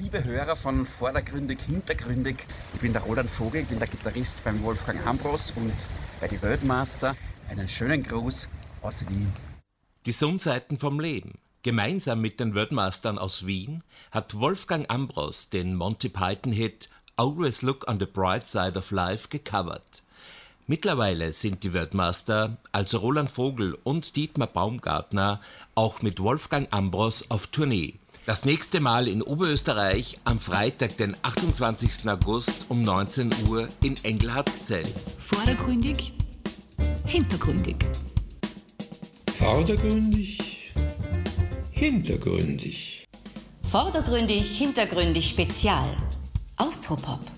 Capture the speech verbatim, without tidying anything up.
liebe Hörer von Vordergründig, Hintergründig. Ich bin der Roland Vogel, bin der Gitarrist beim Wolfgang Ambros und bei die Weltmeister. Einen schönen Gruß aus Wien. Die Sonnenseiten vom Leben. Gemeinsam mit den Weltmeistern aus Wien hat Wolfgang Ambros den Monty Python-Hit Always Look on the Bright Side of Life gecovert. Mittlerweile sind die Weltmeister, also Roland Vogel und Dietmar Baumgartner, auch mit Wolfgang Ambros auf Tournee. Das nächste Mal in Oberösterreich am Freitag, den achtundzwanzigsten August um neunzehn Uhr in Engelhartszell. Vordergründig, hintergründig. Vordergründig, hintergründig. Vordergründig, hintergründig Spezial. Austropop.